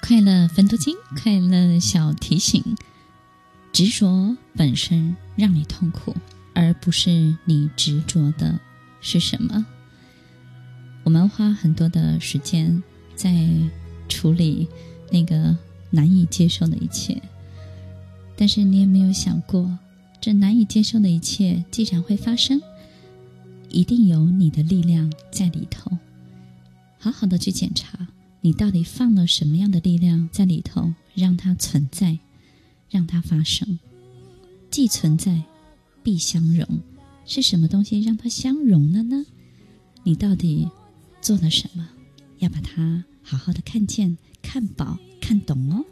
快乐分多金，快乐小提醒。执着本身让你痛苦，而不是你执着的是什么。我们花很多的时间在处理那个难以接受的一切，但是你有没有想过，这难以接受的一切既然会发生，一定有你的力量在里头。好好的去检查，你到底放了什么样的力量在里头，让它存在，让它发生。既存在必相容，是什么东西让它相容了呢？你到底做了什么？要把它好好的看见、看饱、看懂哦。